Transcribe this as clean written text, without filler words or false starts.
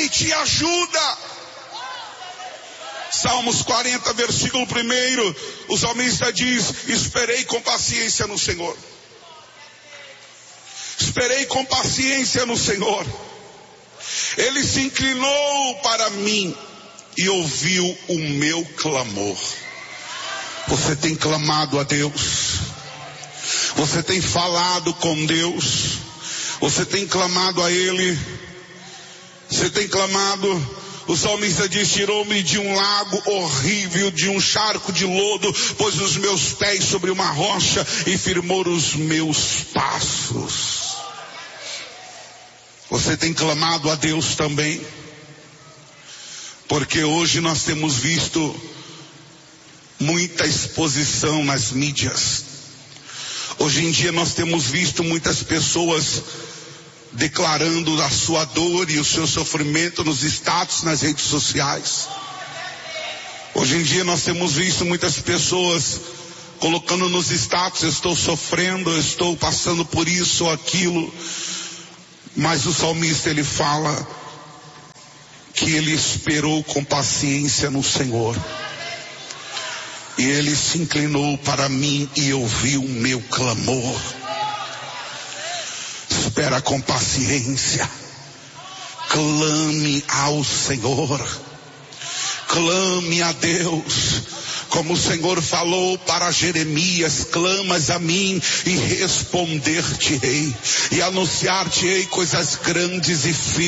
te ajuda. Salmos 40, versículo 1, o salmista diz: esperei com paciência no Senhor. Esperei com paciência no Senhor. Ele se inclinou para mim e ouviu o meu clamor. Você tem clamado a Deus? Você tem falado com Deus? Você tem clamado a Ele? Você tem clamado? O salmista diz: tirou-me de um lago horrível, de um charco de lodo, pôs os meus pés sobre uma rocha e firmou os meus passos. Você tem clamado a Deus também? Porque hoje nós temos visto muita exposição nas mídias. Hoje em dia nós temos visto muitas pessoas declarando a sua dor e o seu sofrimento nos status, nas redes sociais. Hoje em dia nós temos visto muitas pessoas colocando nos status: eu estou sofrendo, eu estou passando por isso ou aquilo. Mas o salmista, ele fala que ele esperou com paciência no Senhor. E ele se inclinou para mim e ouviu o meu clamor. Espera com paciência. Clame ao Senhor. Clame a Deus. Como o Senhor falou para Jeremias: clamas a mim e responder-te-ei, e anunciar-te-ei coisas grandes e firmes.